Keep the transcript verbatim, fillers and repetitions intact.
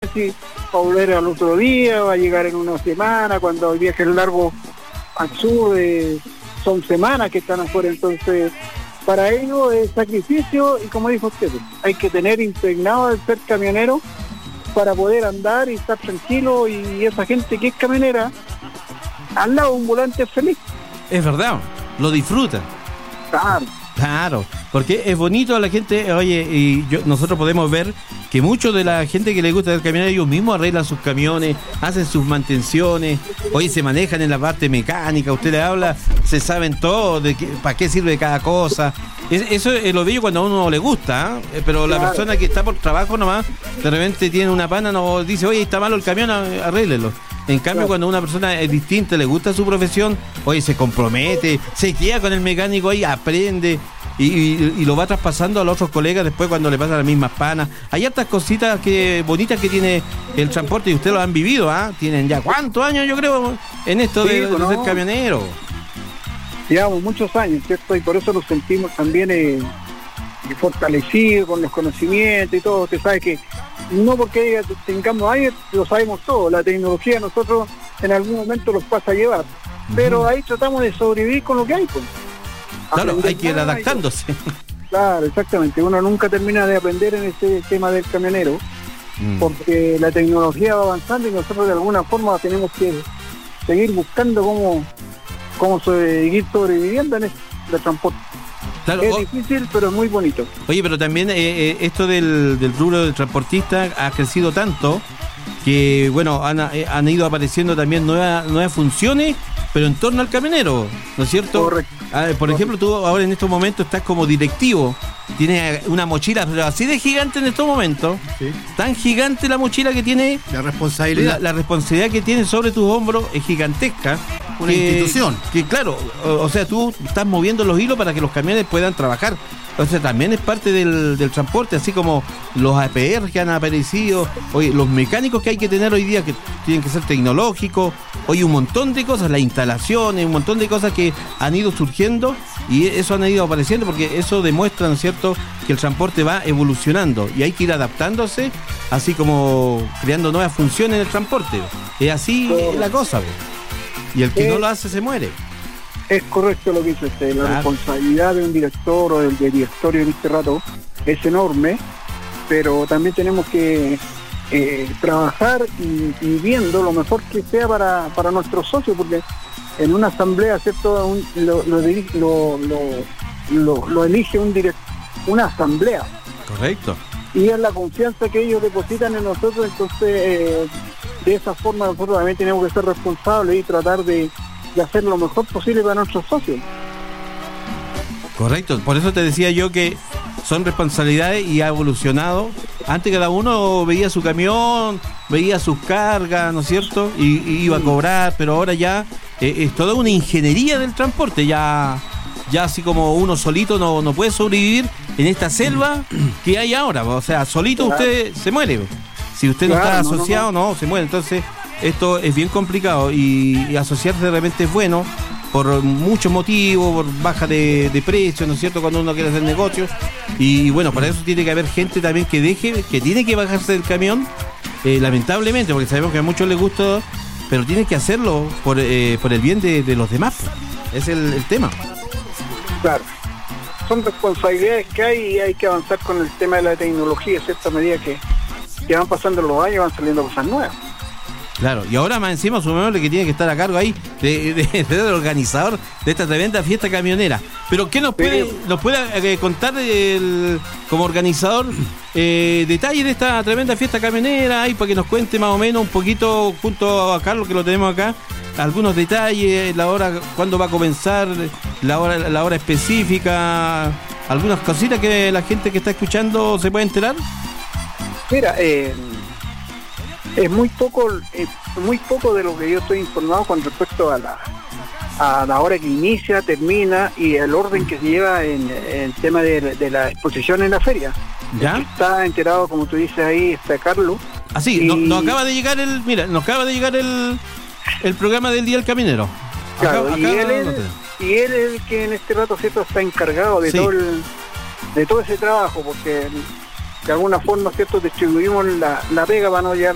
si va a volver al otro día, va a llegar en una semana, cuando hay viajes largos al sur, eh, son semanas que están afuera, entonces para ellos es sacrificio y como dijo usted, hay que tener impregnado el ser camionero para poder andar y estar tranquilo, y esa gente que es camionera al lado de un volante es feliz. Es verdad, lo disfruta. Claro. Claro, porque es bonito a la gente, oye, y yo, nosotros podemos ver que mucho de la gente que le gusta el camión, ellos mismos arreglan sus camiones, hacen sus mantenciones, oye, se manejan en la parte mecánica, usted le habla, se saben todo, de qué, para qué sirve cada cosa. Es, eso es lo bello cuando a uno le gusta, ¿eh? Pero la Claro. persona que está por trabajo nomás, de repente tiene una pana, no dice, oye, está malo el camión, arréglelo. En cambio, claro, cuando una persona es distinta, le gusta su profesión, oye, se compromete, se queda con el mecánico ahí, aprende y, y, y lo va traspasando a los otros colegas después cuando le pasan las mismas panas. Hay hartas cositas que bonitas que tiene el transporte y ustedes lo han vivido, ¿ah? ¿eh? Tienen ya cuántos años, yo creo, en esto sí, de, de no. ser camionero. Llevamos muchos años, ¿cierto? Y por eso nos sentimos también eh, fortalecidos con los conocimientos y todo. Usted sabe que no porque tengamos años lo sabemos todo, la tecnología a nosotros en algún momento los pasa a llevar, uh-huh. pero ahí tratamos de sobrevivir con lo que hay, pues. Claro, hay que ir adaptándose. Claro, exactamente, uno nunca termina de aprender en este tema del camionero, mm. porque la tecnología va avanzando y nosotros de alguna forma tenemos que seguir buscando cómo, cómo seguir sobreviviendo en este transporte. Claro, es oh, difícil, pero es muy bonito. Oye, pero también eh, eh, esto del, del rubro del transportista ha crecido tanto que, bueno, han, eh, han ido apareciendo también nuevas nuevas funciones, pero en torno al camionero, ¿no es cierto? Correcto. Ah, por Correcto. ejemplo, tú ahora en estos momentos estás como directivo, tienes una mochila, pero así de gigante en estos momentos, sí. tan gigante la mochila que tiene, la responsabilidad, la, la responsabilidad que tiene sobre tus hombros es gigantesca. Una que, institución. Que claro, o, o sea, tú estás moviendo los hilos para que los camiones puedan trabajar. O sea, también es parte del, del transporte, así como los A P R que han aparecido, oye, los mecánicos que hay que tener hoy día que tienen que ser tecnológicos, oye, un montón de cosas, las instalaciones, un montón de cosas que han ido surgiendo y eso han ido apareciendo porque eso demuestra, ¿no es cierto?, que el transporte va evolucionando y hay que ir adaptándose, así como creando nuevas funciones en el transporte. Es así oh. la cosa, y el que eh. no lo hace se muere. Es correcto lo que dice usted, la claro. responsabilidad de un director o del, del directorio en este rato es enorme, pero también tenemos que eh, trabajar y, y viendo lo mejor que sea para, para nuestros socios, porque en una asamblea, ¿cierto? Un, lo, lo, lo, lo, lo, lo elige un direct, una asamblea. Correcto. Y es la confianza que ellos depositan en nosotros, entonces eh, de esa forma nosotros también tenemos que ser responsables y tratar de de hacer lo mejor posible para nuestros socios. Correcto, por eso te decía yo que son responsabilidades y ha evolucionado. Antes cada uno veía su camión, veía sus cargas, ¿no es cierto? Y, y iba a cobrar, pero ahora ya eh, es toda una ingeniería del transporte, ya, ya así como uno solito no, no puede sobrevivir en esta selva que hay ahora, o sea, solito claro. usted se muere. Si usted claro, no está asociado, no, no, no, se muere, entonces esto es bien complicado y, y asociarse de repente es bueno por muchos motivos, por baja de, de precios, ¿no es cierto?, cuando uno quiere hacer negocios y, y bueno, para eso tiene que haber gente también que deje, que tiene que bajarse del camión, eh, lamentablemente, porque sabemos que a muchos les gusta, pero tiene que hacerlo por, eh, por el bien de, de los demás, es el, el tema. Claro, son responsabilidades que hay y hay que avanzar con el tema de la tecnología, ¿cierto? A medida que, que van pasando los años van saliendo cosas nuevas. Claro, y ahora más encima su membre que tiene que estar a cargo ahí de, de, de, del organizador de esta tremenda fiesta camionera. Pero ¿qué nos puede, sí. nos puede eh, contar el, como organizador eh, detalles de esta tremenda fiesta camionera ahí para que nos cuente más o menos un poquito junto a Carlos que lo tenemos acá, algunos detalles, la hora, cuándo va a comenzar, la hora, la hora específica, algunas cositas que la gente que está escuchando se puede enterar? Mira, eh... es muy poco es muy poco de lo que yo estoy informado con respecto a la a la hora que inicia, termina y el orden que se lleva en, en el tema de, de la exposición en la feria. ¿Ya? Está enterado, como tú dices ahí, está Carlos. Así, y... nos no acaba de llegar el, mira, nos acaba de llegar el el programa del Día del Caminero. Claro, acá, y, acá, él es, y él es el que en este rato, ¿cierto?, está encargado de sí. todo el, de todo ese trabajo, porque de alguna forma, ¿cierto?, distribuimos la, la pega para no llegar